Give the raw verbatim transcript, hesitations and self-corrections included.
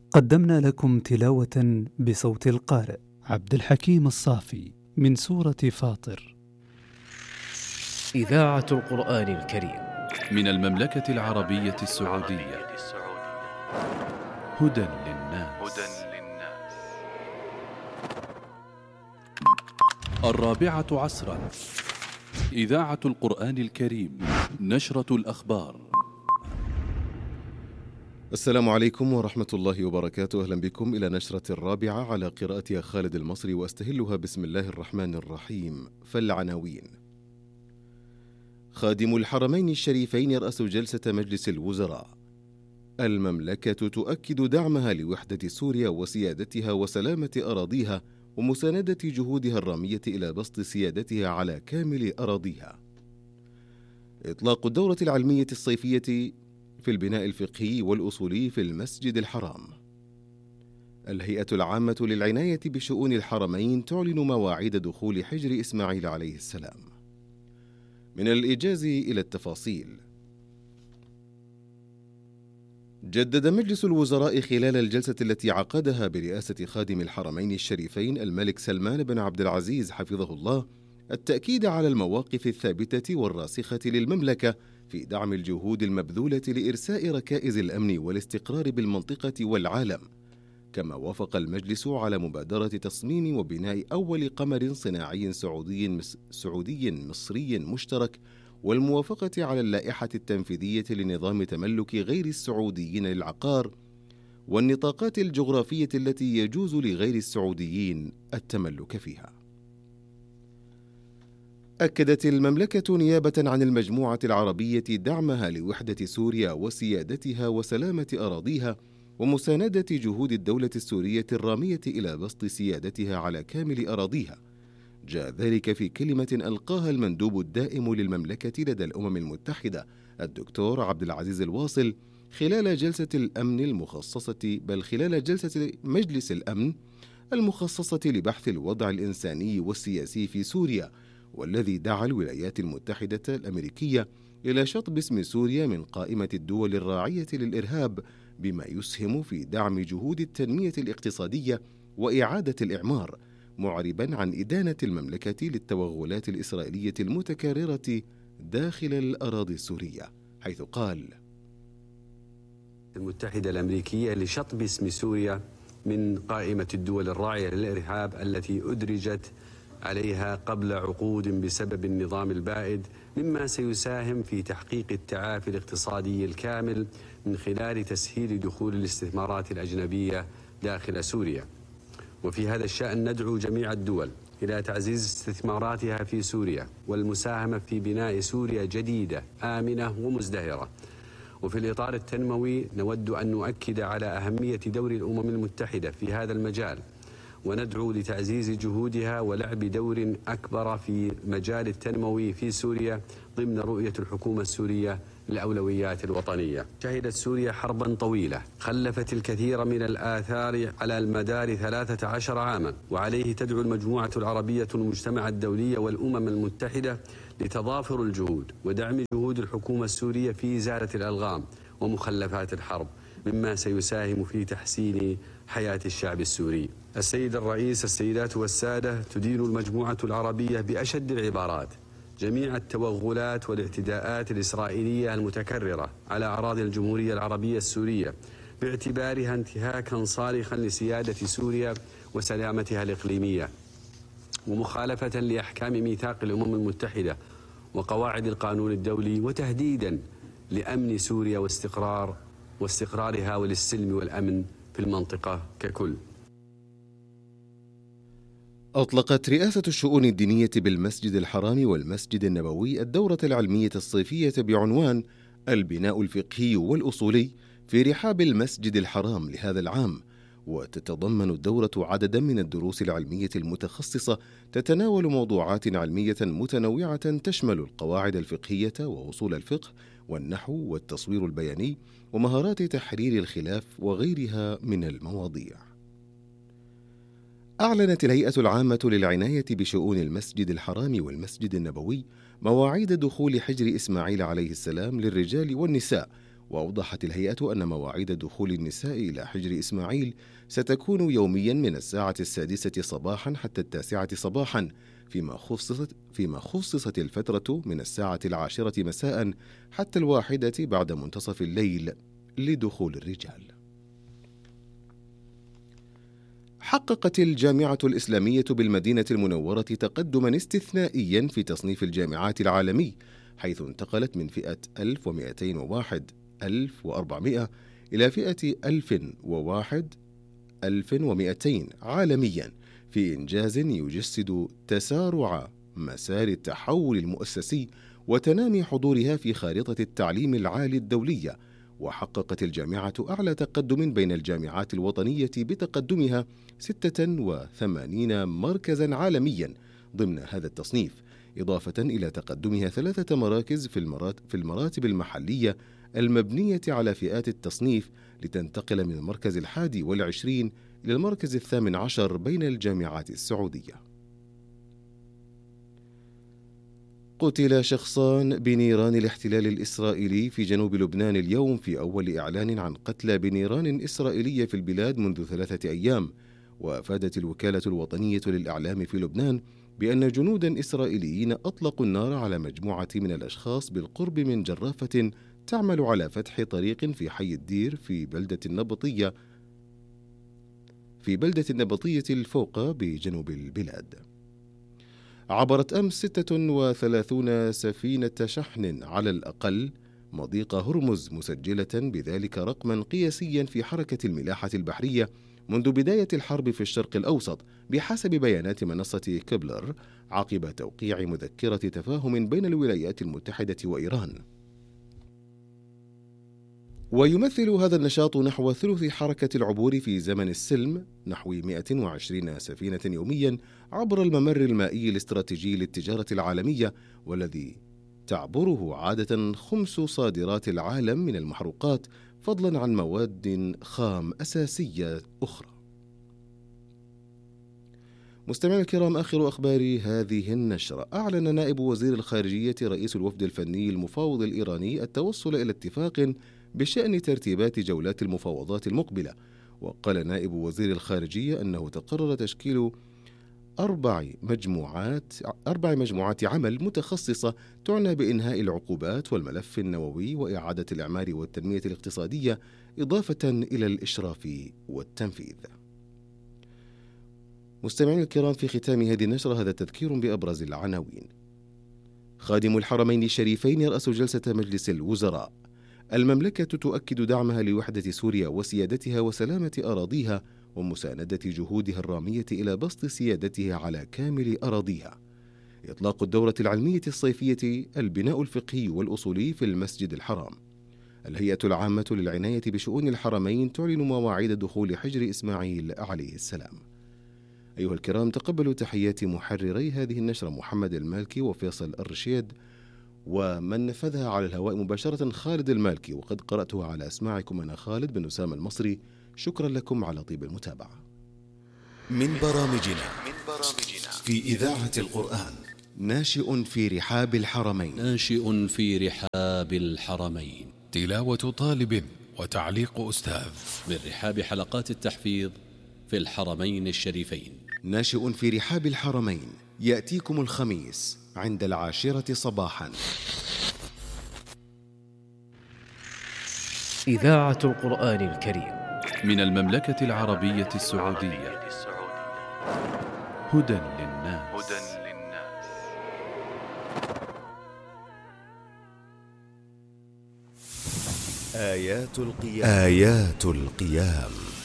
قدمنا لكم تلاوة بصوت القارئ عبد الحكيم الصافي من سورة فاطر. إذاعة القرآن الكريم من المملكة العربية السعودية. هدى للناس. الرابعة عصرا. إذاعة القرآن الكريم. نشرة الأخبار. السلام عليكم ورحمة الله وبركاته. أهلا بكم إلى نشرة الرابعة على قراءة خالد المصري، وأستهلها بسم الله الرحمن الرحيم. فالعناوين: خادم الحرمين الشريفين يرأس جلسة مجلس الوزراء. المملكة تؤكد دعمها لوحدة سوريا وسيادتها وسلامة أراضيها ومساندة جهودها الرامية إلى بسط سيادتها على كامل أراضيها. إطلاق الدورة العلمية الصيفية في البناء الفقهي والأصولي في المسجد الحرام. الهيئة العامة للعناية بشؤون الحرمين تعلن مواعيد دخول حجر إسماعيل عليه السلام. من الإيجاز إلى التفاصيل. جدد مجلس الوزراء خلال الجلسة التي عقدها برئاسة خادم الحرمين الشريفين الملك سلمان بن عبد العزيز حفظه الله التأكيد على المواقف الثابتة والراسخة للمملكة في دعم الجهود المبذولة لإرساء ركائز الأمن والاستقرار بالمنطقة والعالم. كما وافق المجلس على مبادرة تصميم وبناء أول قمر صناعي سعودي مس سعودي مصري مشترك، والموافقة على اللائحة التنفيذية لنظام تملك غير السعوديين للعقار والنطاقات الجغرافية التي يجوز لغير السعوديين التملك فيها. أكدت المملكة نيابة عن المجموعة العربية دعمها لوحدة سوريا وسيادتها وسلامة أراضيها ومساندة جهود الدولة السورية الرامية إلى بسط سيادتها على كامل أراضيها. جاء ذلك في كلمة ألقاها المندوب الدائم للمملكة لدى الأمم المتحدة الدكتور عبد العزيز الواصل خلال جلسة الأمن المخصصة بل خلال جلسة مجلس الأمن المخصصة لبحث الوضع الإنساني والسياسي في سوريا، والذي دعا الولايات المتحدة الأمريكية إلى شطب اسم سوريا من قائمة الدول الراعية للإرهاب، بما يسهم في دعم جهود التنمية الاقتصادية وإعادة الإعمار، معربا عن إدانة المملكة للتوغلات الإسرائيلية المتكررة داخل الأراضي السورية، حيث قال: المتحدة الأمريكية لشطب اسم سوريا من قائمة الدول الراعية للإرهاب التي أدرجت عليها قبل عقود بسبب النظام البائد، مما سيساهم في تحقيق التعافي الاقتصادي الكامل من خلال تسهيل دخول الاستثمارات الأجنبية داخل سوريا. وفي هذا الشأن ندعو جميع الدول إلى تعزيز استثماراتها في سوريا والمساهمة في بناء سوريا جديدة آمنة ومزدهرة. وفي الإطار التنموي نود أن نؤكد على أهمية دور الأمم المتحدة في هذا المجال، وندعو لتعزيز جهودها ولعب دور أكبر في مجال التنموي في سوريا ضمن رؤية الحكومة السورية للأولويات الوطنية. شهدت سوريا حربا طويلة خلفت الكثير من الآثار على المدار ثلاثة عشر عاما، وعليه تدعو المجموعة العربية المجتمع الدولي والأمم المتحدة لتضافر الجهود ودعم جهود الحكومة السورية في إزالة الألغام ومخلفات الحرب، مما سيساهم في تحسين حياة الشعب السوري. السيد الرئيس، السيدات والسادة، تدين المجموعة العربية بأشد العبارات جميع التوغلات والاعتداءات الإسرائيلية المتكررة على أراضي الجمهورية العربية السورية، باعتبارها انتهاكا صارخا لسيادة سوريا وسلامتها الإقليمية، ومخالفة لأحكام ميثاق الأمم المتحدة وقواعد القانون الدولي، وتهديدا لأمن سوريا واستقرار واستقرارها وللسلم والأمن في المنطقة ككل. أطلقت رئاسة الشؤون الدينية بالمسجد الحرام والمسجد النبوي الدورة العلمية الصيفية بعنوان البناء الفقهي والأصولي في رحاب المسجد الحرام لهذا العام، وتتضمن الدورة عددا من الدروس العلمية المتخصصة تتناول موضوعات علمية متنوعة تشمل القواعد الفقهية وأصول الفقه والنحو والتصوير البياني ومهارات تحرير الخلاف وغيرها من المواضيع. أعلنت الهيئة العامة للعناية بشؤون المسجد الحرام والمسجد النبوي مواعيد دخول حجر إسماعيل عليه السلام للرجال والنساء، وأوضحت الهيئة أن مواعيد دخول النساء إلى حجر إسماعيل ستكون يوميا من الساعة السادسة صباحا حتى التاسعة صباحا، فيما خصصت, فيما خصصت الفترة من الساعة العاشرة مساء حتى الواحدة بعد منتصف الليل لدخول الرجال. حققت الجامعة الإسلامية بالمدينة المنورة تقدما استثنائيا في تصنيف الجامعات العالمي، حيث انتقلت من فئة ألف ومئتين وواحد ألف وأربعمائة إلى فئة ألف وواحد ألف ومئتين عالميا، في إنجاز يجسد تسارع مسار التحول المؤسسي وتنامي حضورها في خارطة التعليم العالي الدولية. وحققت الجامعة أعلى تقدم بين الجامعات الوطنية بتقدمها ستة وثمانين مركزا عالميا ضمن هذا التصنيف، إضافة إلى تقدمها ثلاثة مراكز في المراتب المحلية المبنية على فئات التصنيف، لتنتقل من المركز الحادي والعشرين إلى المركز الثامن عشر بين الجامعات السعودية. قتل شخصان بنيران الاحتلال الإسرائيلي في جنوب لبنان اليوم، في أول إعلان عن قتلى بنيران إسرائيلية في البلاد منذ ثلاثة أيام. وأفادت الوكالة الوطنية للإعلام في لبنان بأن جنودا إسرائيليين أطلقوا النار على مجموعة من الأشخاص بالقرب من جرافة تعمل على فتح طريق في حي الدير في بلدة النبطية في بلدة النبطية الفوقة بجنوب البلاد. عبرت أمس ستة وثلاثين سفينة شحن على الأقل مضيق هرمز، مسجلة بذلك رقما قياسيا في حركة الملاحة البحرية منذ بداية الحرب في الشرق الأوسط، بحسب بيانات منصة كيبلر، عقب توقيع مذكرة تفاهم بين الولايات المتحدة وإيران. ويمثل هذا النشاط نحو ثلث حركة العبور في زمن السلم، نحو مئة وعشرين سفينة يوميا عبر الممر المائي الاستراتيجي للتجارة العالمية، والذي تعبره عادة خمس صادرات العالم من المحروقات، فضلا عن مواد خام أساسية أخرى. مستمعينا الكرام، آخر أخبار هذه النشرة. أعلن نائب وزير الخارجية رئيس الوفد الفني المفاوض الإيراني التوصل إلى اتفاق بشأن ترتيبات جولات المفاوضات المقبلة. وقال نائب وزير الخارجية أنه تقرر تشكيل أربع مجموعات أربع مجموعات عمل متخصصة تعنى بإنهاء العقوبات والملف النووي وإعادة الإعمار والتنمية الاقتصادية، إضافة إلى الإشراف والتنفيذ. مستمعين الكرام، في ختام هذه النشرة هذا تذكير بأبرز العناوين. خادم الحرمين الشريفين يرأس جلسة مجلس الوزراء. المملكة تؤكد دعمها لوحدة سوريا وسيادتها وسلامة أراضيها ومساندة جهودها الرامية إلى بسط سيادتها على كامل أراضيها. إطلاق الدورة العلمية الصيفية البناء الفقهي والأصولي في المسجد الحرام. الهيئة العامة للعناية بشؤون الحرمين تعلن مواعيد دخول حجر إسماعيل عليه السلام. أيها الكرام، تقبلوا تحيات محرري هذه النشرة محمد المالكي وفيصل الرشيد، ومن نفذها على الهواء مباشرة خالد المالكي، وقد قرأتها على أسماعكم أنا خالد بن أسامة المصري. شكرا لكم على طيب المتابعة. من برامجنا في إذاعة القرآن. ناشئ في رحاب الحرمين. ناشئ في رحاب الحرمين. تلاوة طالب وتعليق أستاذ. من رحاب حلقات التحفيظ في الحرمين الشريفين. ناشئ في رحاب الحرمين يأتيكم الخميس عند العاشرة صباحا. إذاعة القرآن الكريم من المملكة العربية السعودية. هدى للناس. آيات القيام. آيات القيام